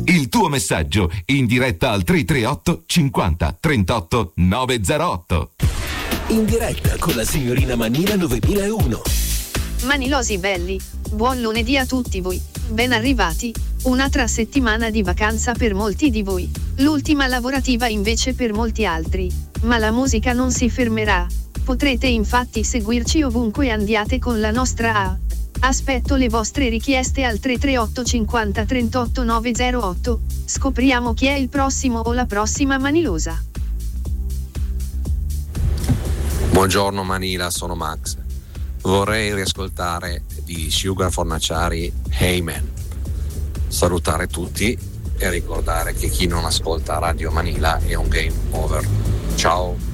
Il tuo messaggio in diretta al 338 50 38 908. In diretta con la signorina Manila 9001. Manilosi belli, buon lunedì a tutti voi, ben arrivati, un'altra settimana di vacanza per molti di voi, l'ultima lavorativa invece per molti altri, ma la musica non si fermerà, potrete infatti seguirci ovunque andiate con la nostra app. Aspetto le vostre richieste al 338 50 38 908, scopriamo chi è il prossimo o la prossima manilosa. Buongiorno Manila, sono Max. Vorrei riascoltare di Sugar Fornaciari Hey Man. Salutare tutti e ricordare che chi non ascolta Radio Manila è un game over. Ciao.